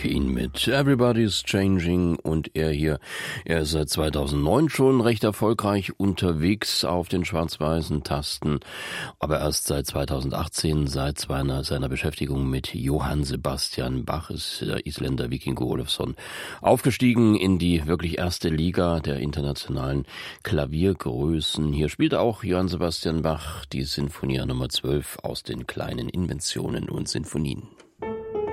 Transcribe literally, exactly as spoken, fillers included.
ihn mit Everybody's Changing und er hier, er ist seit zweitausendneun schon recht erfolgreich unterwegs auf den schwarz-weißen Tasten, aber erst seit zweitausendachtzehn, seit seiner, seiner Beschäftigung mit Johann Sebastian Bach, ist der Isländer Víkingur Ólafsson aufgestiegen in die wirklich erste Liga der internationalen Klaviergrößen. Hier spielt auch Johann Sebastian Bach die Sinfonia Nummer zwölf aus den kleinen Inventionen und Sinfonien.